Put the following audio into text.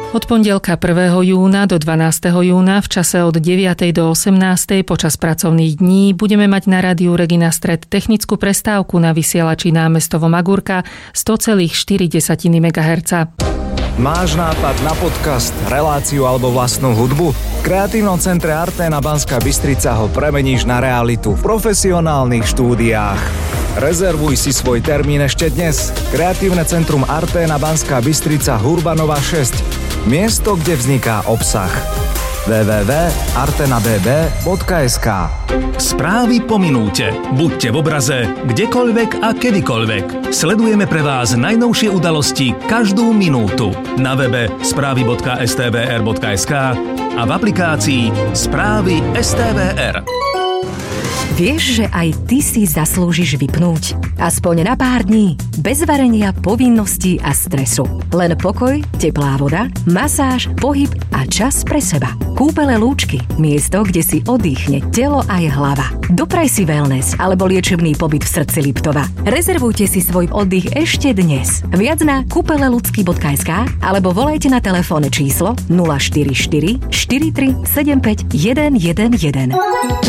Od pondelka 1. júna do 12. júna v čase od 9. do 18. počas pracovných dní budeme mať na rádiu Regina Stred technickú prestávku na vysielači Námestovo Magurka 100,4 MHz. Máš nápad na podcast, reláciu alebo vlastnú hudbu? V Kreatívnom centre Arténa Banská Bystrica ho premeníš na realitu v profesionálnych štúdiách. Rezervuj si svoj termín ešte dnes. Kreatívne centrum Arténa Banská Bystrica Hurbanova 6. Miesto, kde vzniká obsah. www.artenabb.sk. Správy po minúte. Buďte v obraze, kdekoľvek a kedykoľvek. Sledujeme pre vás najnovšie udalosti každú minútu. Na webe správy.stvr.sk a v aplikácii Správy STVR. Vieš, že aj ty si zaslúžiš vypnúť? Aspoň na pár dní. Bez varenia, povinností a stresu. Len pokoj, teplá voda, masáž, pohyb a čas pre seba. Kúpele Lúčky. Miesto, kde si oddychne telo aj hlava. Dopraj si wellness alebo liečebný pobyt v srdci Liptova. Rezervujte si svoj oddych ešte dnes. Viac na kúpeleludsky.sk alebo volajte na telefónne číslo 044 43 75 111.